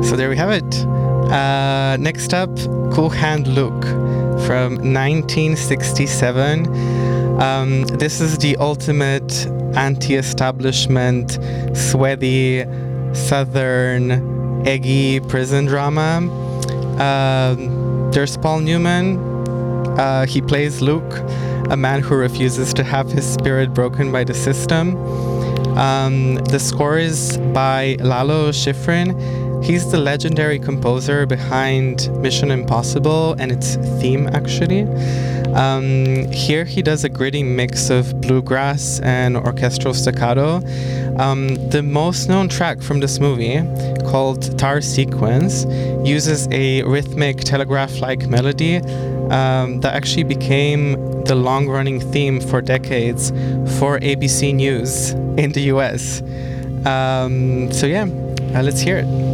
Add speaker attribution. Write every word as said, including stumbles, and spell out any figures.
Speaker 1: So there we have it. Uh, next up, Cool Hand Luke from nineteen sixty-seven. Um, this is the ultimate anti-establishment, sweaty, southern, eggy prison drama. Um, there's Paul Newman. Uh, he plays Luke, a man who refuses to have his spirit broken by the system. Um, the score is by Lalo Schifrin. He's the legendary composer behind Mission Impossible and its theme, actually. Um, here he does a gritty mix of bluegrass and orchestral staccato. Um, the most known track from this movie, called Tar Sequence, uses a rhythmic telegraph-like melody um, that actually became the long-running theme for decades for A B C News in the U S. Um, so yeah, uh, let's hear it.